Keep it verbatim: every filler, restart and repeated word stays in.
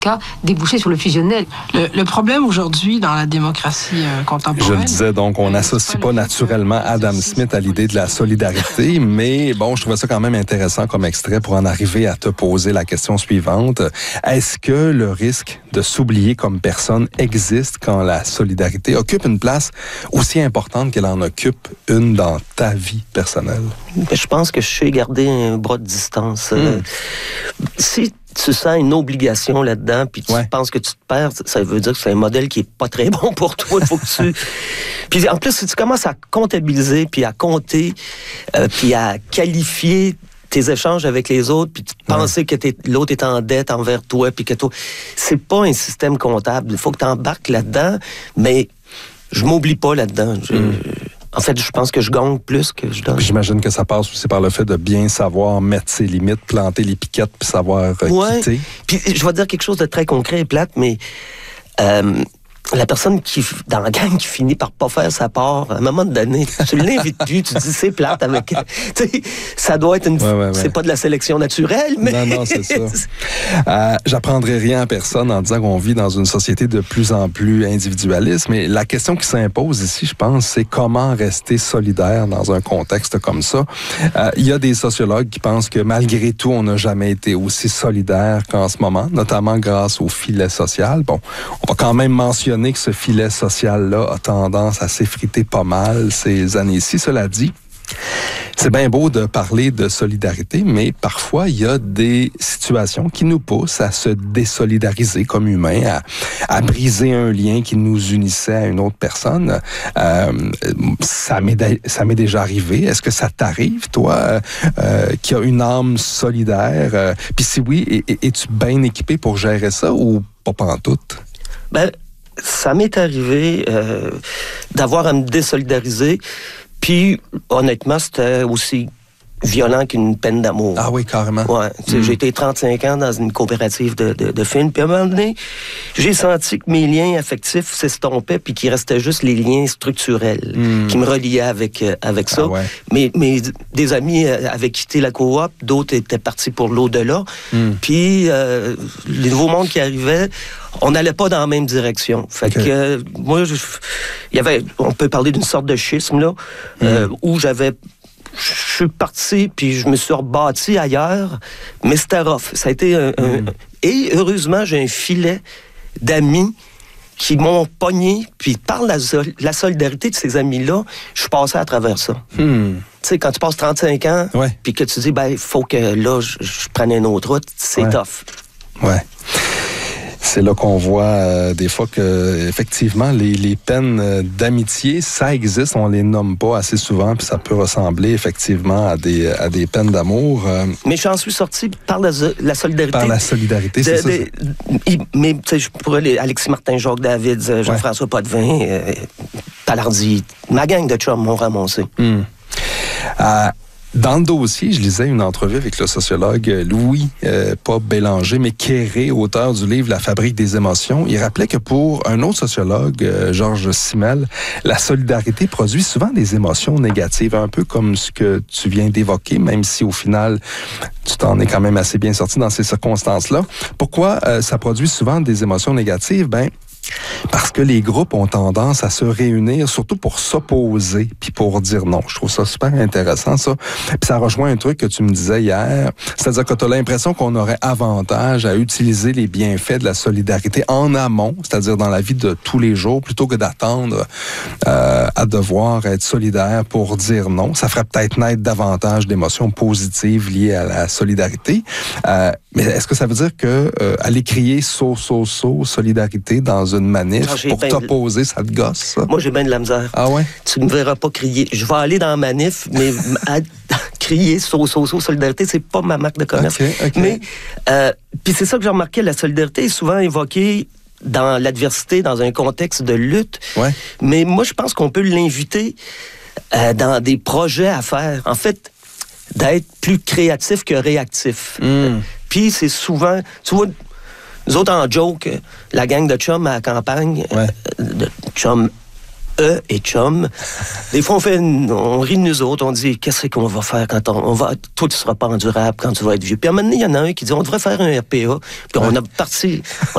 cas déboucher sur le fusionnel. Le, le problème aujourd'hui dans la démocratie euh, contemporaine... Je le disais, donc on n'associe pas naturellement Adam Smith à l'idée de la solidarité, mais bon, je trouvais ça quand même intéressant comme extrait pour en arriver à te poser la question suivante. Est-ce que le risque de s'oublier comme personne existe quand la solidarité occupe une place aussi importante qu'elle en occupe une dans ta vie personnelle? Je pense que je sais garder un bras de distance. Mm. Si tu sens une obligation là-dedans, puis tu ouais. penses que tu te perds, ça veut dire que c'est un modèle qui est pas très bon pour toi. Il faut que tu... Puis en plus, si tu commences à comptabiliser, puis à compter, euh, puis à qualifier tes échanges avec les autres, puis tu ouais. penser que t'es, l'autre est en dette envers toi, puis que toi... C'est pas un système comptable. Il faut que tu embarques là-dedans, mais je m'oublie pas là-dedans. Je... Mm. En fait, je pense que je gagne plus que je donne. J'imagine que ça passe aussi par le fait de bien savoir mettre ses limites, planter les piquettes, puis savoir euh, ouais. quitter. Puis je vais dire quelque chose de très concret et plate, mais euh, la personne qui dans la gang qui finit par pas faire sa part, à un moment donné, tu l'invites plus, tu dis c'est plate avec. Tu sais, ça doit être une. Ouais, ouais, ouais. C'est pas de la sélection naturelle, mais. Non, non, c'est ça. euh, j'apprendrai rien à personne en disant qu'on vit dans une société de plus en plus individualiste, mais la question qui s'impose ici, je pense, c'est comment rester solidaire dans un contexte comme ça. Euh, il y a des sociologues qui pensent que malgré tout, on n'a jamais été aussi solidaire qu'en ce moment, notamment grâce au filet social. Bon, on va quand même mentionner que ce filet social-là a tendance à s'effriter pas mal ces années-ci. Cela dit, c'est bien beau de parler de solidarité, mais parfois, il y a des situations qui nous poussent à se désolidariser comme humains, à, à briser un lien qui nous unissait à une autre personne. Euh, ça, m'est, ça m'est déjà arrivé. Est-ce que ça t'arrive, toi, euh, qui a une âme solidaire? Euh, Puis si oui, es-tu bien équipé pour gérer ça ou pas pantoute? Ben, ça m'est arrivé euh, d'avoir à me désolidariser. Puis, honnêtement, c'était aussi violent qu'une peine d'amour. Ah oui, carrément. Ouais. Mm. J'ai été trente-cinq ans dans une coopérative de, de, de films. Puis à un moment donné, j'ai senti que mes liens affectifs s'estompaient puis qu'il restait juste les liens structurels mm. qui me reliaient avec, euh, avec ça. Ah ouais. Mais, mais des amis avaient quitté la coop, d'autres étaient partis pour l'au-delà. Mm. Puis euh, les nouveaux mondes qui arrivaient, on n'allait pas dans la même direction. Fait okay. que euh, moi, il y avait, on peut parler d'une sorte de schisme là, mm. euh, où j'avais je suis parti, puis je me suis rebâti ailleurs, mais c'était rough. Ça a été un, un... Mm. Et heureusement, j'ai un filet d'amis qui m'ont pogné, puis par la, la solidarité de ces amis-là, je suis passé à travers ça. Mm. Tu sais, quand tu passes trente-cinq ans, ouais. puis que tu dis, ben, il faut que là, je, je prenne une autre route, c'est ouais. tough. Ouais. C'est là qu'on voit euh, des fois que effectivement les, les peines euh, d'amitié, ça existe, on les nomme pas assez souvent, puis ça peut ressembler effectivement à des à des peines d'amour. Euh, mais j'en suis sorti par la, la solidarité. Par la solidarité, c'est de, ça. De, il, mais tu sais, je pourrais aller Alexis Martin, Jacques David, Jean-François ouais. Potvin, euh, Palardy, ma gang de chums m'ont ramassé. Mm. Euh, Dans le dossier, je lisais une entrevue avec le sociologue Louis, euh, pas Bélanger, mais Quéré, auteur du livre « La fabrique des émotions ». Il rappelait que pour un autre sociologue, euh, Georges Simmel, la solidarité produit souvent des émotions négatives, un peu comme ce que tu viens d'évoquer, même si au final, tu t'en es quand même assez bien sorti dans ces circonstances-là. Pourquoi euh, ça produit souvent des émotions négatives? Ben, parce que les groupes ont tendance à se réunir, surtout pour s'opposer, puis pour dire non. Je trouve ça super intéressant, ça. Puis ça rejoint un truc que tu me disais hier, c'est-à-dire que tu as l'impression qu'on aurait avantage à utiliser les bienfaits de la solidarité en amont, c'est-à-dire dans la vie de tous les jours, plutôt que d'attendre euh, à devoir être solidaire pour dire non. Ça ferait peut-être naître davantage d'émotions positives liées à la solidarité. Euh, mais est-ce que ça veut dire que euh, aller crier « so, so, so » solidarité dans une manif non, pour t'opposer, de... ça te gosse, ça? Moi, j'ai bien de la misère. Ah ouais? Tu ne me verras pas crier. Je vais aller dans la manif, mais à... crier so, so, so, solidarité, c'est pas ma marque de commerce. Okay, okay. Mais, euh, puis c'est ça que j'ai remarqué, la solidarité est souvent évoquée dans l'adversité, dans un contexte de lutte. Ouais. Mais moi, je pense qu'on peut l'inviter euh, dans des projets à faire. En fait, d'être plus créatif que réactif. Mm. Puis c'est souvent... Tu vois, nous autres, en joke, la gang de chums à la campagne, ouais. de chums E et chums, des fois, on fait une, on rit de nous autres, on dit, qu'est-ce qu'on va faire quand on, on va... Toi, tu seras pas endurable quand tu vas être vieux. Puis à un moment donné, il y en a un qui dit, on devrait faire un R P A. Puis ouais. on a parti...